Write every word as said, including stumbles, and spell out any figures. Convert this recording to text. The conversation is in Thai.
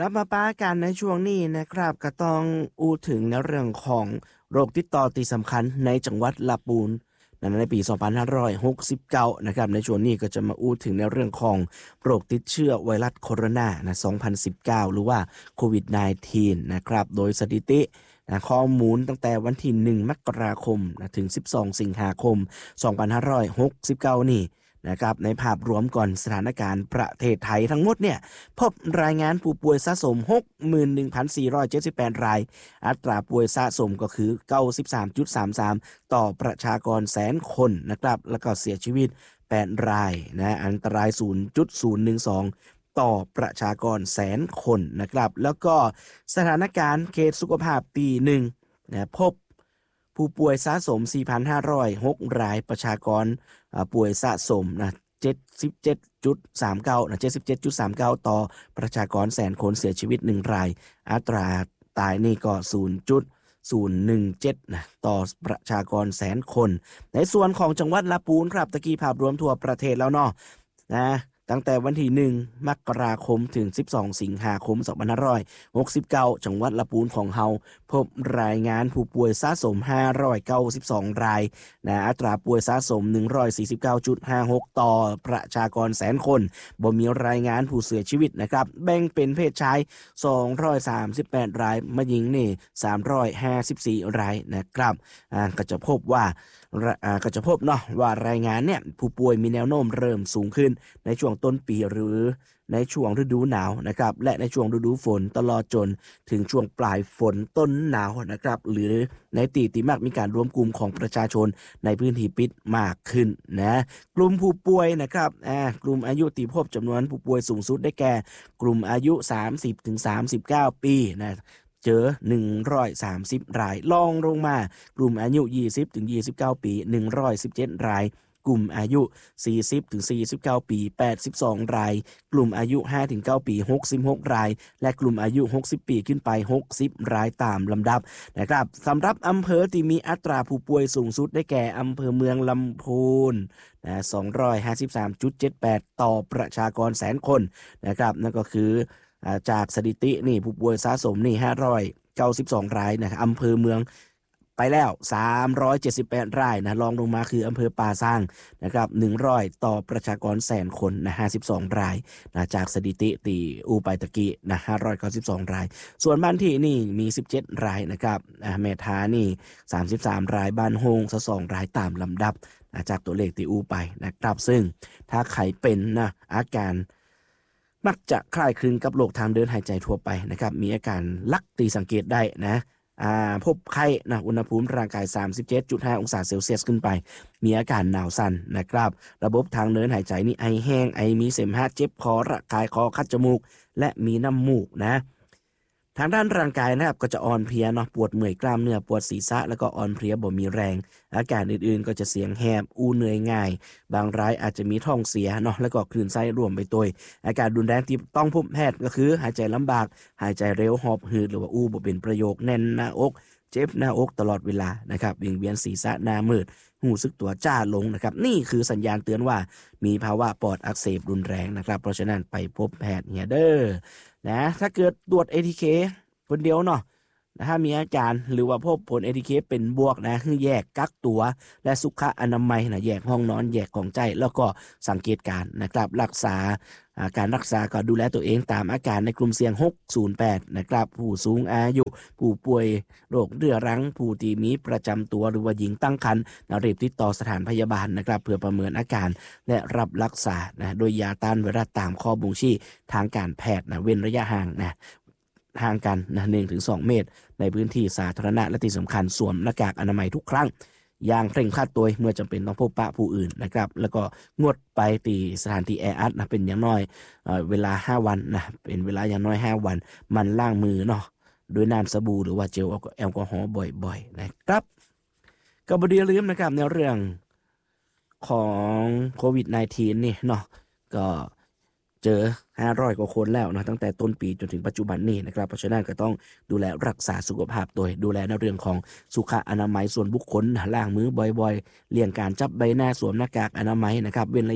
ลับมาป้ากันในช่วงนี้นะครับก็ต้องอูถึงในเรื่องของโรคติดต่อที่สำคัญในจังหวัดลำพูนในปีสองพันห้าร้อยหกสิบเก้านะครับในช่วงนี้ก็จะมาอู้ถึงในเรื่องของโรคติดเชื้อไวรัสโคโรนานะสองพันสิบเก้าหรือว่าโควิด สิบเก้า นะครับโดยสถิตินะข้อมูลตั้งแต่วันที่หนึ่งมกราคมนะถึงสิบสองสิงหาคมสองพันห้าร้อยหกสิบเก้านี่นะครับในภาพรวมก่อนสถานการณ์ประเทศไทยทั้งหมดเนี่ยพบรายงานผู้ป่วยสะสม หกหมื่นหนึ่งพันสี่ร้อยเจ็ดสิบแปด รายอัตราป่วยสะสมก็คือ เก้าสิบสามจุดสามสาม ต่อประชากรแสนคนนะครับแล้วก็เสียชีวิตแปดรายนะอันตราย ศูนย์จุดศูนย์หนึ่งสอง ต่อประชากรแสนคนนะครับแล้วก็สถานการณ์เขตสุขภาพปีหนึ่งนะพบผู้ป่วยสะสม สี่พันห้าร้อยหก รายประชากรป่วยสะสมนะเจ็ดสิบเจ็ดจุดสามเก้า นะ เจ็ดสิบเจ็ดจุดสามเก้า ต่อประชากรแสนคนเสียชีวิตหนึ่งรายอัตราตายนี่ก็ ศูนย์จุดศูนย์หนึ่งเจ็ด นะต่อประชากรแสนคนในส่วนของจังหวัดลำพูนครับตะกี้ภาพรวมทั่วประเทศแล้วเนาะนะตั้งแต่วันที่หนึ่งมกราคมถึงสิบสองสิงหาคมสองพันห้าร้อยหกสิบเก้าจังหวัดลำพูนของเฮาพบรายงานผู้ป่วยสะสมห้าร้อยเก้าสิบสองรายนะอัตราป่วยสะสม หนึ่งร้อยสี่สิบเก้าจุดห้าหก ต่อประชากรแสนคนบ่มีรายงานผู้เสียชีวิตนะครับแบ่งเป็นเพศชายสองร้อยสามสิบแปดรายมาหญิงนี่สามร้อยห้าสิบสี่รายนะครับอ่าก็จะพบว่าก็จะพบเนาะว่ารายงานเนี่ยผู้ป่วยมีแนวโน้มเริ่มสูงขึ้นในช่วงต้นปีหรือในช่วงฤดูหนาวนะครับและในช่วงฤดูฝนตลอดจนถึงช่วงปลายฝนต้นหนาวนะครับหรือในตีที่มากมีการรวมกลุ่มของประชาชนในพื้นที่ปิดมากขึ้นนะกลุ่มผู้ป่วยนะครับอ่ากลุ่มอายุที่พบจำนวนผู้ป่วยสูงสุดได้แก่กลุ่มอายุ สามสิบถึงสามสิบเก้า ปีนะเจอหนึ่งร้อยสามสิบรายรองลงมากลุ่มอายุ ยี่สิบถึงยี่สิบเก้า ปีหนึ่งร้อยสิบเจ็ดรายกลุ่มอายุ สี่สิบถึงสี่สิบเก้า ปีแปดสิบสองรายกลุ่มอายุ ห้าถึงเก้า ปีหกสิบหกรายและกลุ่มอายุหกสิบปีขึ้นไปหกสิบรายตามลำดับนะครับสำหรับอำเภอที่มีอัตราผู้ป่วยสูงสุดได้แก่อำเภอเมืองลำพูนนะสองร้อยห้าสิบสามจุดเจ็ดแปด ต่อประชากรแสนคนนะครับนั่นก็คือจากสถิตินี่ผู้ป่วยสะสมนี่ห้าร้อยเก้าสิบสองรายนะครับอำเภอเมืองไปแล้วสามร้อยเจ็ดสิบแปดรายนะรองลงมาคืออำเภอป่าซางนะครับหนึ่งร้อยต่อประชากรแสนคนนะห้าสิบสองรายนะจากสถิติตีอูไปตะกี้นะห้าร้อยเก้าสิบสองรายส่วนบ้านที่นี่มีสิบเจ็ดรายนะครับแม่ทานี่สามสิบสามรายบ้านโฮงสองรายตามลำดับนะจากตัวเลขตีอูไปนะครับซึ่งถ้าใครเป็นนะอาการมักจะคล้ายคลึงกับโรคทางเดินหายใจทั่วไปนะครับมีอาการลักตีสังเกตได้นะอ่าพบไข้นะอุณหภูมิร่างกาย สามสิบเจ็ดจุดห้า องศาเซลเซียสขึ้นไปมีอาการหนาวสั่นนะครับระบบทางเดินหายใจนี่ไอแห้งไอมีเสมหะเจ็บคอระคายคอคัดจมูกและมีน้ำมูกนะทางด้านร่างกายนะครับก็จะอ่อนเพลียเนาะปวดเมื่อยกล้ามเนื้อปวดศีรษะแล้วก็อ่อนเพลียบ่มีแรงอาการอื่นๆก็จะเสียงแหบอู้เหนื่อยง่ายบางรายอาจจะมีท้องเสียเนาะแล้วก็คลื่นไส้รวมไปตัวอาการรุนแรงที่ต้องพบแพทย์ก็คือหายใจลำบากหายใจเร็วหอบหืดหรือว่าอู้บ่เป็นประโยคแน่นหน้าอกเจ็บหน้าอกตลอดเวลานะครับวิงเวียนศีรษะหน้ามืดหูสึกตัวจ้าลงนะครับนี่คือสัญญาณเตือนว่ามีภาวะปอดอักเสบรุนแรงนะครับเพราะฉะนั้นไปพบแพทย์เนี่ยเด้อนะถ้าเกิดตรวจ เอ ที เค คนเดียวเนาะถ้ามีอาการหรือว่าพบผล เอ ที เค เป็นบวกนะคือแยกกักตัวและสุขอนามัยนะแยกห้องนอนแยกของใจแล้วก็สังเกตการนะครับรักษาการรักษาก็ดูแลตัวเองตามอาการในกลุ่มเสี่ยงหกศูนย์แปดนะครับผู้สูงอายุผู้ป่วยโรคเรื้อรังผู้ที่มีประจำตัวหรือว่าหญิงตั้งครรภ์นะรีบติดต่อสถานพยาบาลนะครับเพื่อประเมินอาการและรับรักษานะโดยยาต้านไวรัสตามข้อบ่งชี้ทางการแพทย์นะเว้นระยะห่างนะห่างกันนะ หนึ่งถึงสอง เมตรในพื้นที่สาธารณะและที่สำคัญสวมหน้ากากอนามัยทุกครั้งอย่างเคร่งครัดตัวเมื่อจำเป็นต้องพบปะผู้อื่นนะครับแล้วก็งดไปตีสถานที่แออัดนะเป็นอย่างน้อยเอ่อเวลาห้าวันนะเป็นเวลาอย่างน้อยห้าวันมันล้างมือเนาะด้วยน้ำสบู่หรือว่าเจลแอลกอฮอล์บ่อยๆนะครับก็บ่ได้ลืมนะครับในเรื่องของโควิด สิบเก้า นี่เนาะก็เจอห้าร้อยกว่าคนแล้วนะตั้งแต่ต้นปีจนถึงปัจจุบันนี้นะครับเพราะฉะนั้นก็ต้องดูแลรักษาสุขภาพโดยดูแลในเรื่องของสุขอนามัยส่วนบุคคลล้างมือบ่อยๆเลี่ยงการจับใบหน้าสวมหน้ากากอนามัยนะครับเว้น